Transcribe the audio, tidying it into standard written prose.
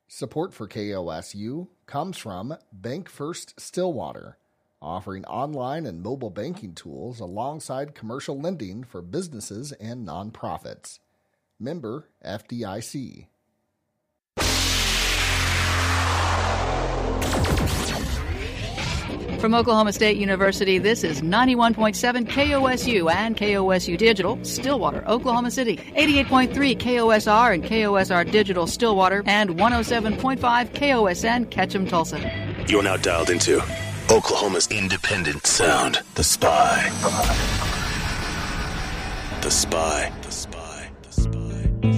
Support for KOSU comes from Bank First Stillwater, offering online and mobile banking tools alongside commercial lending for businesses and nonprofits. Member FDIC. From Oklahoma State University, this is 91.7 KOSU and KOSU Digital, Stillwater, Oklahoma City, 88.3 KOSR and KOSR Digital, Stillwater, and 107.5 KOSN, Ketchum, Tulsa. You're now dialed into Oklahoma's independent sound, The Spy. The Spy. The Spy.